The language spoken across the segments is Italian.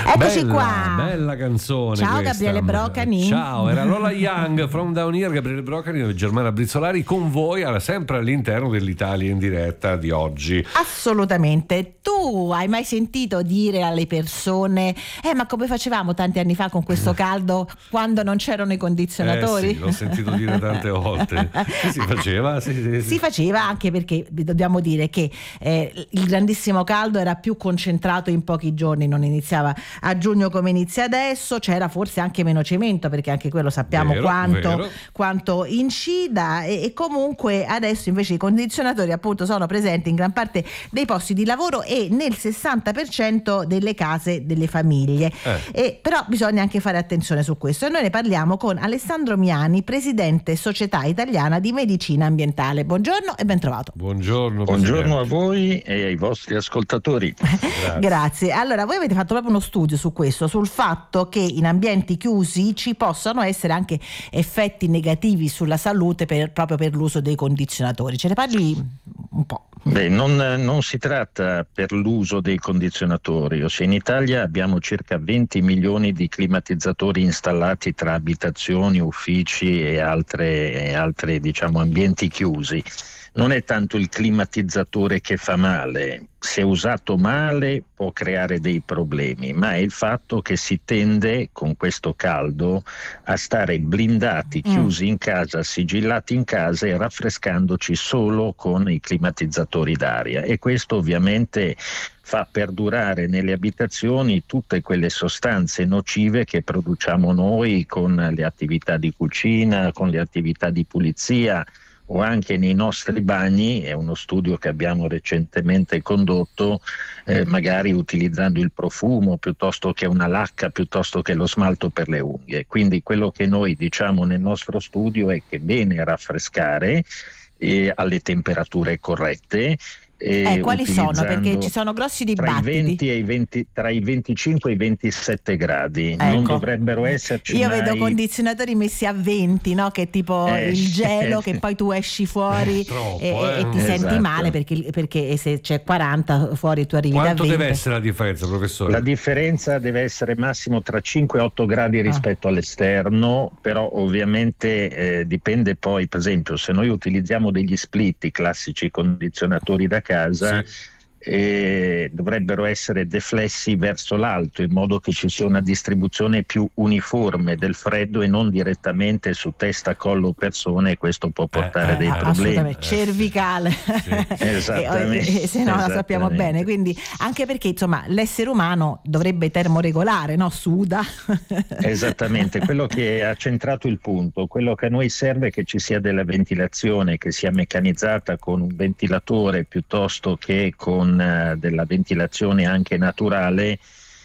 Eccoci bella, qua. Bella canzone. Ciao questa. Gabriele Brocani. Ciao, era Lola Young, From Down Here, Gabriele Brocani e Germana Brizzolari con voi, sempre all'interno dell'Italia in diretta di oggi. Assolutamente. Tu hai mai sentito dire alle persone ma come facevamo tanti anni fa con questo caldo quando non c'erano i condizionatori? Sì, l'ho sentito dire tante volte. Si faceva? Sì. Si faceva, anche perché dobbiamo dire che il grandissimo caldo era più concentrato in pochi giorni, non iniziava a giugno come inizia adesso, c'era forse anche meno cemento, perché anche quello sappiamo quanto incida, e comunque adesso invece i condizionatori appunto sono presenti in gran parte dei posti di lavoro e nel 60% delle case delle famiglie. Però bisogna anche fare attenzione su questo, e noi ne parliamo con Alessandro Miani, presidente Società Italiana di Medicina Ambientale. Buongiorno e ben trovato. Buongiorno a voi e ai vostri ascoltatori. Grazie. Allora, voi avete fatto proprio uno studio su questo, sul fatto che in ambienti chiusi ci possano essere anche effetti negativi sulla salute proprio per l'uso dei condizionatori. Ce ne parli un po'? Beh, non si tratta per l'uso dei condizionatori, ossia in Italia abbiamo circa 20 milioni di climatizzatori installati tra abitazioni, uffici e altre diciamo ambienti chiusi. Non è tanto il climatizzatore che fa male, se usato male può creare dei problemi, ma è il fatto che si tende con questo caldo a stare blindati, chiusi in casa, sigillati in casa e raffrescandoci solo con i climatizzatori d'aria, e questo ovviamente fa perdurare nelle abitazioni tutte quelle sostanze nocive che produciamo noi con le attività di cucina, con le attività di pulizia, o anche nei nostri bagni. È uno studio che abbiamo recentemente condotto, magari utilizzando il profumo piuttosto che una lacca, piuttosto che lo smalto per le unghie. Quindi quello che noi diciamo nel nostro studio è che è bene raffrescare alle temperature corrette. Quali sono? Perché ci sono grossi dibattiti. Tra i 25 e i 27 gradi, non dovrebbero esserci Io mai... vedo condizionatori messi a 20, no? Che è tipo il gelo, che poi tu esci fuori e ti senti male, perché se c'è 40 fuori tu arrivi da 20. Quanto deve essere la differenza, professore? La differenza deve essere massimo tra 5 e 8 gradi rispetto all'esterno, però ovviamente dipende poi, per esempio, se noi utilizziamo degli split, i classici condizionatori da casa, dovrebbero essere deflessi verso l'alto, in modo che ci sia una distribuzione più uniforme del freddo e non direttamente su testa, collo, persone, e questo può portare dei problemi. Cervicale. Esattamente. Se no la sappiamo bene, quindi anche perché insomma l'essere umano dovrebbe termoregolare, no? Suda. Esattamente, quello che ha centrato il punto, quello che a noi serve è che ci sia della ventilazione, che sia meccanizzata con un ventilatore piuttosto che con della ventilazione anche naturale,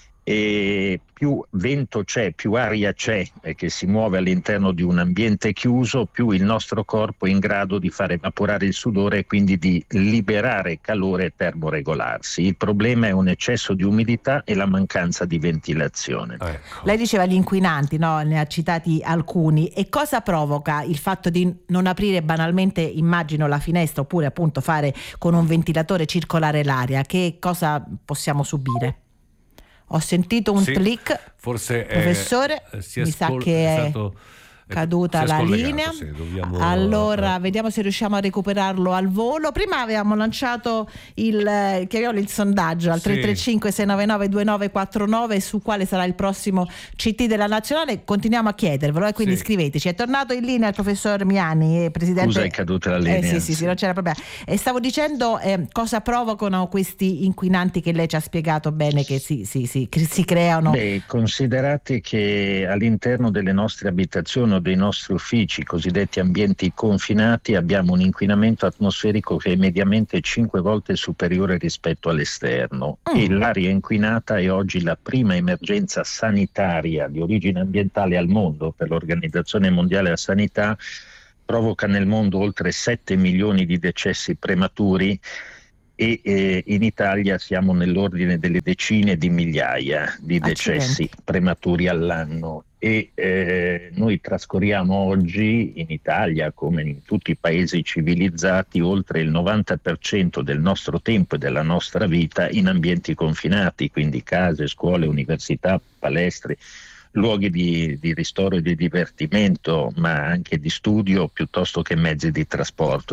e più vento c'è, più aria c'è che si muove all'interno di un ambiente chiuso, più il nostro corpo è in grado di far evaporare il sudore e quindi di liberare calore e termoregolarsi. Il problema è un eccesso di umidità e la mancanza di ventilazione. Lei diceva gli inquinanti, no? Ne ha citati alcuni. E cosa provoca il fatto di non aprire banalmente, immagino, la finestra, oppure appunto fare con un ventilatore circolare l'aria? Che cosa possiamo subire? Ho sentito un click, forse professore, mi sa che è caduta la linea. Allora vediamo se riusciamo a recuperarlo al volo. Prima avevamo lanciato il sondaggio al 335 699 2949 su quale sarà il prossimo CT della Nazionale. Continuiamo a chiedervelo, quindi scriveteci. È tornato in linea il professor Miani, presidente. Scusa, è caduta la linea. Sì, non c'era problema. Stavo dicendo cosa provocano questi inquinanti che lei ci ha spiegato bene che si creano. Considerate che all'interno delle nostre abitazioni o dei nostri uffici, cosiddetti ambienti confinati, abbiamo un inquinamento atmosferico che è mediamente 5 volte superiore rispetto all'esterno, e l'aria inquinata è oggi la prima emergenza sanitaria di origine ambientale al mondo. Per l'Organizzazione Mondiale della Sanità provoca nel mondo oltre 7 milioni di decessi prematuri e in Italia siamo nell'ordine delle decine di migliaia di decessi prematuri all'anno e noi trascorriamo oggi in Italia, come in tutti i paesi civilizzati, oltre il 90% del nostro tempo e della nostra vita in ambienti confinati, quindi case, scuole, università, palestre, luoghi di ristoro e di divertimento, ma anche di studio piuttosto che mezzi di trasporto.